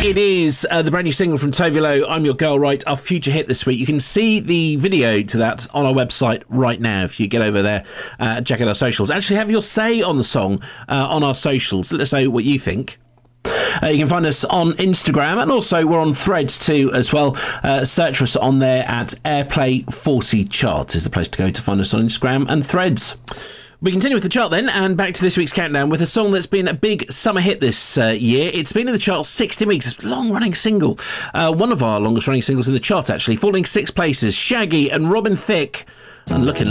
It is the brand new single from Tove Lo, I'm Your Girl Right, our future hit this week. You can see the video to that on our website right now if you get over there, check out our socials. Actually, have your say on the song on our socials. Let us know what you think. You can find us on Instagram, and also we're on Threads too as well. Search for us on there at Airplay 40 Charts is the place to go to find us on Instagram and Threads. We continue with the chart then, and back to this week's countdown with a song that's been a big summer hit this year. It's been in the chart 60 weeks. It's a long-running single. One of our longest-running singles in the chart, actually. Falling 6 places. Shaggy and Robin Thicke. And looking